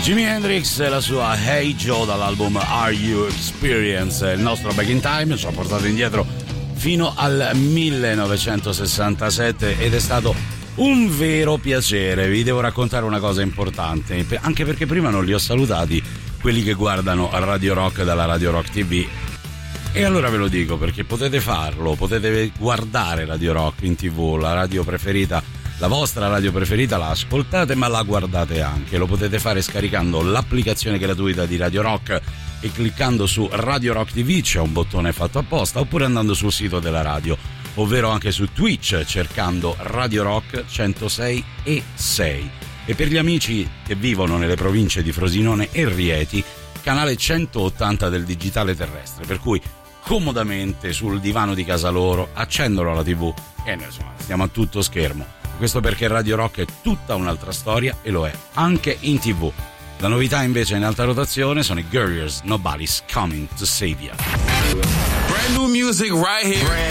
Jimi Hendrix e la sua Hey Joe dall'album Are You Experience. Il nostro Back in Time ci ha portato indietro fino al 1967 ed è stato un vero piacere. Vi devo raccontare una cosa importante, anche perché prima non li ho salutati quelli che guardano Radio Rock dalla Radio Rock TV. E allora ve lo dico perché potete farlo, potete guardare Radio Rock in TV, la radio preferita, la vostra radio preferita, la ascoltate ma la guardate anche. Lo potete fare scaricando l'applicazione gratuita di Radio Rock e cliccando su Radio Rock TV, c'è un bottone fatto apposta, oppure andando sul sito della radio, ovvero anche su Twitch cercando Radio Rock 106 e 6. E per gli amici che vivono nelle province di Frosinone e Rieti, canale 180 del digitale terrestre, per cui comodamente sul divano di casa loro accendono la TV e insomma stiamo a tutto schermo. Questo perché Radio Rock è tutta un'altra storia e lo è anche in TV. La novità invece in alta rotazione sono i Guerriers, Nobody's Coming to Save Ya. Brand new music right here.